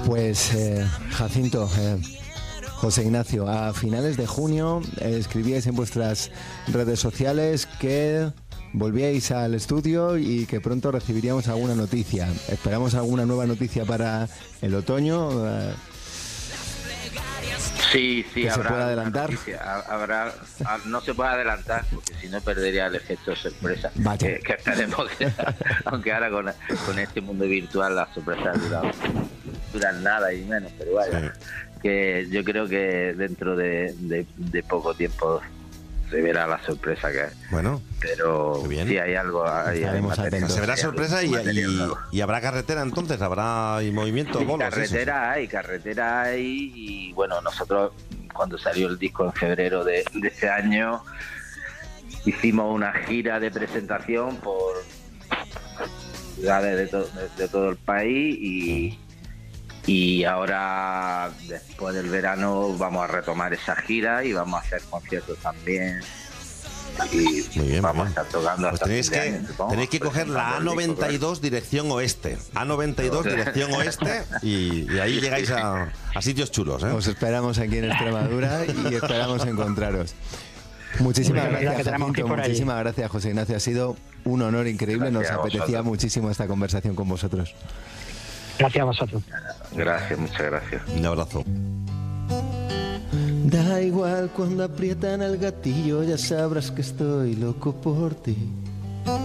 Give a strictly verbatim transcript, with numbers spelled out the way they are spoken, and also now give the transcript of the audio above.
Pues eh, Jacinto, eh, José Ignacio, a finales de junio eh, escribíais en vuestras redes sociales que volvíais al estudio y que pronto recibiríamos alguna noticia. Esperamos alguna nueva noticia para el otoño. Eh, Sí, sí, ¿Que habrá se puede adelantar? noticia, habrá, no se puede adelantar porque si no perdería el efecto sorpresa. Vaya. Que, que esperemos que, aunque ahora con, con este mundo virtual las sorpresas duran, duran nada y menos, pero vaya, sí. Que yo creo que dentro de, de, de poco tiempo se verá la sorpresa que es. Bueno, pero sí hay algo, hay, hay material, se verá sorpresa y, y, y habrá carretera entonces, habrá y movimiento, sí, bolos, carretera eso. hay, carretera hay y bueno, nosotros cuando salió el disco en febrero de, de ese año hicimos una gira de presentación por ciudades de, to, de, de todo el país y Y ahora, después del verano, vamos a retomar esa gira y vamos a hacer conciertos también. Y muy bien, vamos muy bien. a estar tocando pues hasta tenéis que año, tenéis que coger la A noventa y dos dirección oeste. A noventa y dos dirección oeste y, y ahí llegáis a, a sitios chulos, ¿eh? Os esperamos aquí en Extremadura y esperamos encontraros. Muchísimas Muchas gracias, Jacinto, muchísimas gracias, José Ignacio. Ha sido un honor increíble. Gracias Nos apetecía muchísimo esta conversación con vosotros. Gracias a vosotros. Gracias, muchas gracias. Un abrazo. Da igual cuando aprietan el gatillo, ya sabrás que estoy loco por ti.